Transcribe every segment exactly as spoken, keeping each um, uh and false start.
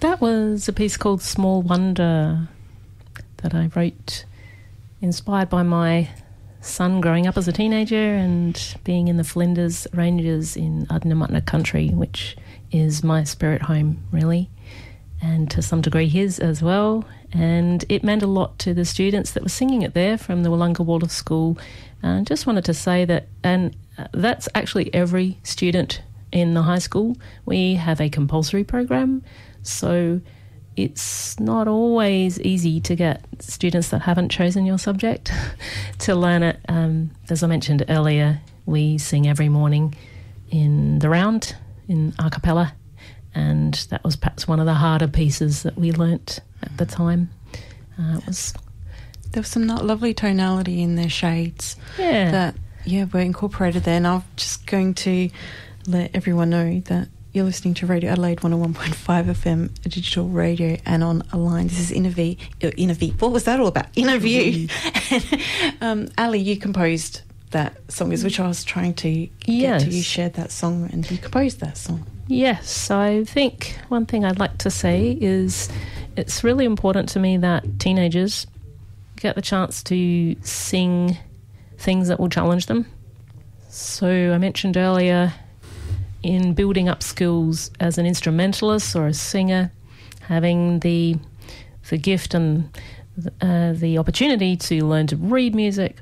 That was a piece called Small Wonder that I wrote, inspired by my son growing up as a teenager and being in the Flinders Ranges in Adnyamathanha country, which is my spirit home, really, and to some degree his as well. And it meant a lot to the students that were singing it there from the Wollonga Waldorf School. And just wanted to say that, and that's actually every student in the high school. We have a compulsory program, so it's not always easy to get students that haven't chosen your subject to learn it. Um, as I mentioned earlier, we sing every morning in the round, in a cappella, and that was perhaps one of the harder pieces that we learnt at the time. Uh, it was there was some not lovely tonality in their shades yeah. that yeah were incorporated there, and I'm just going to let everyone know that you're listening to Radio Adelaide one oh one point five F M, a digital radio, and on a line. This is Innerview. Innerview. What was that all about? Innerview. um, Ali, you composed that song, which I was trying to yes. get to. You shared that song and you composed that song. Yes, I think one thing I'd like to say is it's really important to me that teenagers get the chance to sing things that will challenge them. So I mentioned earlier, in building up skills as an instrumentalist or a singer, having the the gift and uh, the opportunity to learn to read music,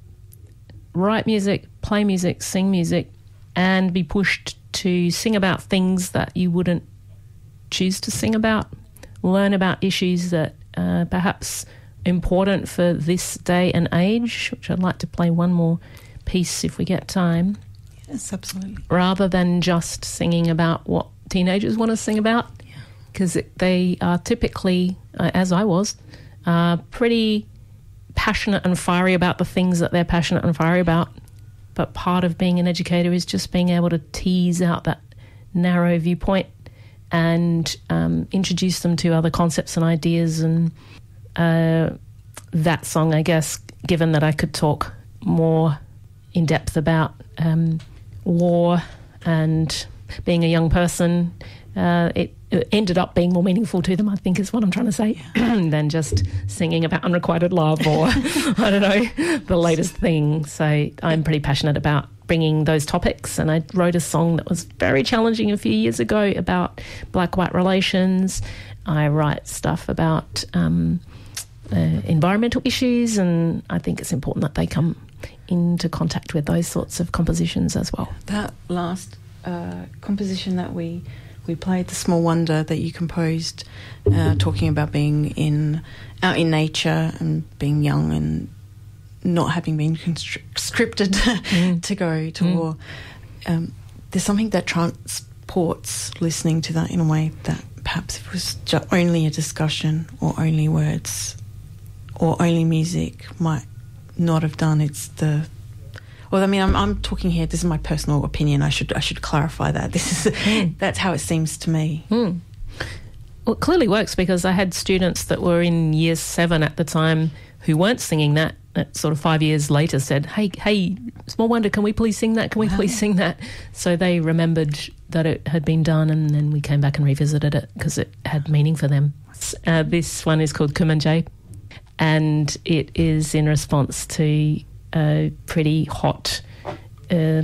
write music, play music, sing music, and be pushed to sing about things that you wouldn't choose to sing about, learn about issues that are perhaps important for this day and age, which I'd like to play one more piece if we get time. Yes, absolutely. Rather than just singing about what teenagers want to sing about, because yeah. they are typically, uh, as I was, uh, pretty passionate and fiery about the things that they're passionate and fiery about. But part of being an educator is just being able to tease out that narrow viewpoint and um, introduce them to other concepts and ideas. And uh, that song, I guess, given that I could talk more in depth about um, war and being a young person, uh, it, it ended up being more meaningful to them, I think is what I'm trying to say, yeah. than just singing about unrequited love or, I don't know, the latest thing. So I'm pretty passionate about bringing those topics, and I wrote a song that was very challenging a few years ago about black-white relations. I write stuff about um, uh, environmental issues, and I think it's important that they come into contact with those sorts of compositions as well. That last uh, composition that we we played, The Small Wonder, that you composed, uh, talking about being in out in nature and being young and not having been conscripted mm. to go to mm. war. Um, there's something that transports listening to that in a way that perhaps if it was just only a discussion or only words or only music might not have done. It's the well I mean I'm, I'm talking here, this is my personal opinion, I should I should clarify that this is mm. that's how it seems to me. mm. Well, it clearly works, because I had students that were in year seven at the time who weren't singing that, that sort of five years later said, hey hey Small Wonder, can we please sing that, can we wow. please sing that? So they remembered that it had been done, and then we came back and revisited it because it had meaning for them. Uh, this one is called Kumanjay, and it is in response to a pretty hot uh,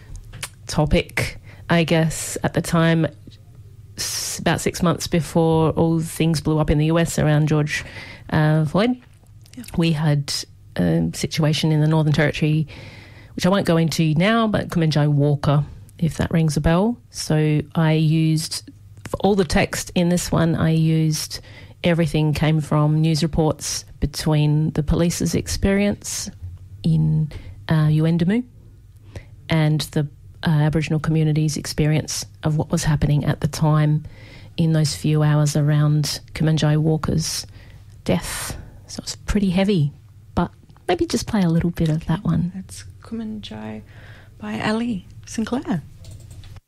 topic, I guess, at the time, s- about six months before all things blew up in the U S around George uh, Floyd. Yeah. We had a situation in the Northern Territory, which I won't go into now, but Kumanjay Walker, if that rings a bell. So I used, for all the text in this one, I used everything came from news reports between the police's experience in uh, Yuendamu and the uh, Aboriginal community's experience of what was happening at the time in those few hours around Kumanjay Walker's death. So it's pretty heavy, but maybe just play a little bit of that one. It's Kumanjay by Ali Sinclair.